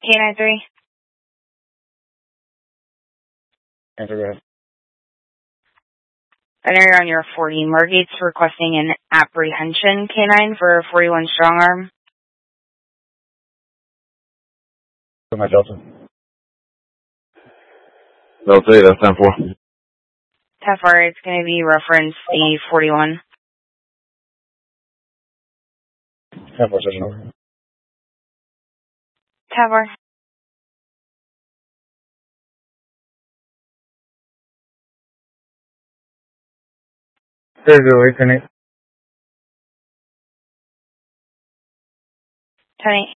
K93. Answer, go ahead. I know you're on your 40. Margate's requesting an apprehension K9 for 41 strong arm. My Delta. Delta 8, that's 10-4. 10-4, it's going to be reference the 41. 10-4, switching over. 10-4. There's the 8, 10-8. 10-8.